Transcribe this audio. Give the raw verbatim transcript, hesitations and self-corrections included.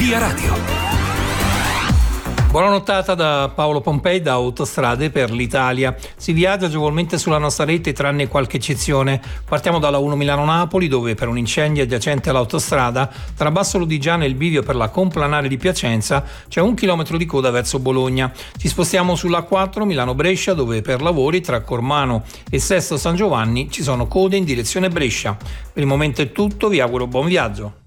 Via Radio. Buona nottata da Paolo Pompei da Autostrade per l'Italia. Si viaggia agevolmente sulla nostra rete tranne qualche eccezione. Partiamo dalla uno Milano-Napoli, dove per un incendio adiacente all'autostrada tra Basso Lodigiano e il bivio per la Complanare di Piacenza c'è un chilometro di coda verso Bologna. Ci spostiamo sulla quattro Milano-Brescia, dove per lavori tra Cormano e Sesto San Giovanni ci sono code in direzione Brescia. Per il momento è tutto, vi auguro buon viaggio.